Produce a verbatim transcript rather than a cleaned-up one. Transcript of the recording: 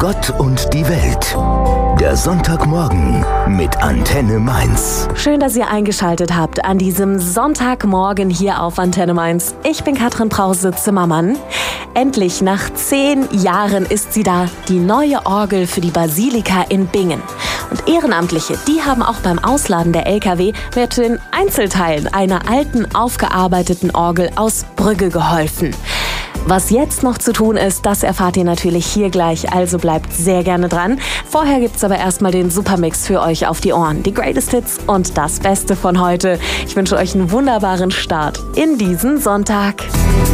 Gott und die Welt. Der Sonntagmorgen mit Antenne Mainz. Schön, dass ihr eingeschaltet habt an diesem Sonntagmorgen hier auf Antenne Mainz. Ich bin Katrin Brause-Zimmermann. Endlich, nach zehn Jahren ist sie da, die neue Orgel für die Basilika in Bingen. Und Ehrenamtliche, die haben auch beim Ausladen der L K W mit den Einzelteilen einer alten, aufgearbeiteten Orgel aus Brügge geholfen. Was jetzt noch zu tun ist, das erfahrt ihr natürlich hier gleich, also bleibt sehr gerne dran. Vorher gibt's aber erstmal den Supermix für euch auf die Ohren. Die Greatest Hits und das Beste von heute. Ich wünsche euch einen wunderbaren Start in diesen Sonntag.